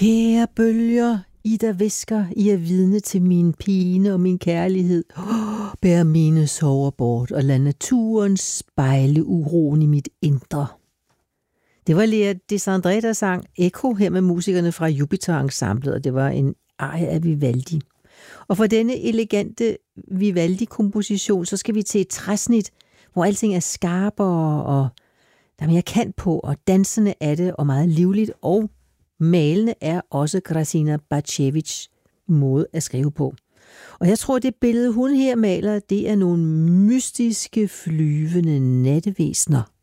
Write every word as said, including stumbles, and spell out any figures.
Kære bølger, I der visker, I er vidne til min pine og min kærlighed. Oh, bær mine sorger bort og lad naturen spejle uroen i mit indre. Det var Lea Desandré, der sang Echo her med musikerne fra Jupiter-ensemblet, og det var en arie af Vivaldi. Og for denne elegante Vivaldi-komposition, så skal vi til et træsnit, hvor alting er skarpere, og der er mere kant på, og dansende er det, og meget livligt, og malende er også Krasina Bacevic måde at skrive på. Og jeg tror, det billede, hun her maler, det er nogle mystiske, flyvende nattevæsener.